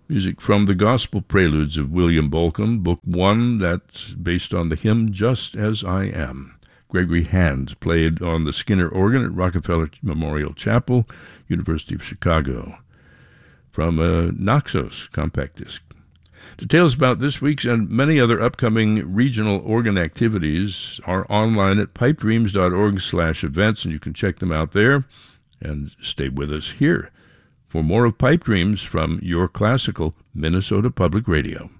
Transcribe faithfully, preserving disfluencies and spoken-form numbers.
Music from the Gospel Preludes of William Bolcom, Book One, that's based on the hymn Just As I Am. Gregory Hand played on the Skinner organ at Rockefeller Memorial Chapel, University of Chicago, from a Naxos compact disc. Details about this week's and many other upcoming regional organ activities are online at pipedreams dot org slash events, and you can check them out there. And stay with us here for more of Pipe Dreams from your classical Minnesota Public Radio.